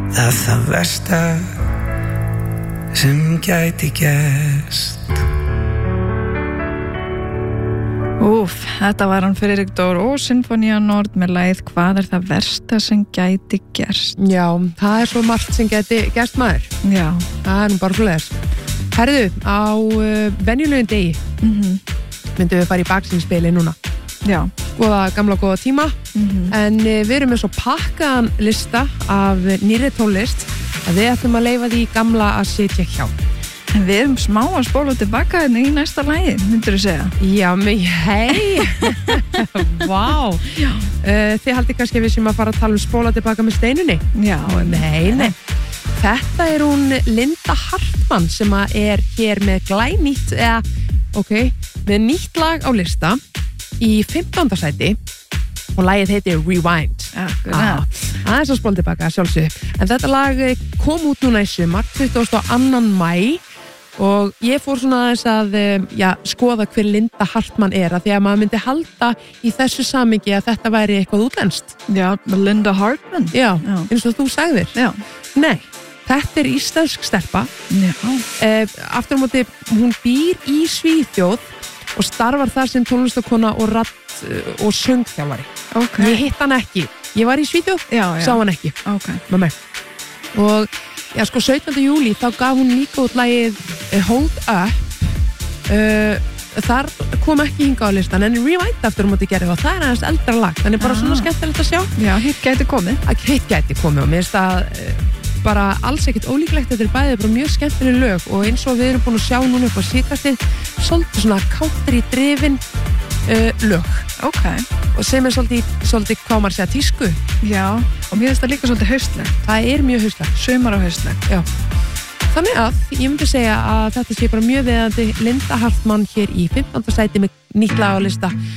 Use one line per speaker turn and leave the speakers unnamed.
það versta sem gæti gerst.
Þetta var hann Friðrik Dór og Sinfonía Nord með lagið Hvað það versta sem gæti gerst.
Já, það svo margt sem gæti gerst maður.
Já.
Það nú bara svoleiðis. Herðu, á venjulegum degi myndum við fara í baksýnisspegilinn núna.
Já.
Góða, gamla góða tíma. En við erum með svo pakkaðan lista af nýrri tónlist að við ætlum að leyfa því gamla að sitja hjá.
En við erum smá að spóla tilbaka í næsta lagi, myndur þú segja?
Já, hei! Vá!
Já.
Þið haldið kannski við sem að fara að tala spóla tilbaka með Steinunni?
Já.
Nei. Þetta hún Linda Hartmann sem að hér með glænýtt, með nýtt lag á lista í 15. sæti og lagið heitir Rewind. Aðeins að spóla tilbaka, sjálfsögðu. En þetta lag kom út núna í sumar, 22. maí. Og ég fór svona aðeins að skoða hver Linda Hartmann að því að maður myndi halda í þessu samhengi að þetta væri eitthvað útlenskt.
Já, Linda Hartmann.
Já, eins og þú sagðir.
Já.
Nei, þetta íslensk stelpa.
Já.
Aftur á móti, hún býr í Svíþjóð og starfar þar sem tónlistakona og radd og söngþjálfari.
Okay.
Ég hitt hann ekki. Ég var í Svíþjóð, sá hann ekki.
Okay.
Með mig. Og 17. júlí þá gaf hún líka út lagið Hold Up. Þar kom ekki hingað á listan en Rewind aftur móti gerði og það aðeins eldra lag. Þannig bara svona skemmtilegt að sjá.
Já, hitt gæti komið.
Hitt gæti komið og mér finnst það bara alls ekkert ólíklegt. Þetta bæðið bara mjög skemmtileg lög og eins og við erum búin að sjá núna upp á síðkastið svolítið svona country drifin lög.
Ok. Og
sem svolítið hvað maður segja tísku.
Já, og mér finnst það líka svolítið haustlegt.
Það mjög haustlegt.
Sumar og haustlegt.
Já. Þannig að ég myndi segja að þetta sé bara mjög viðandi Linda Hartmann hér í 15. sæti með nýtt lag á lista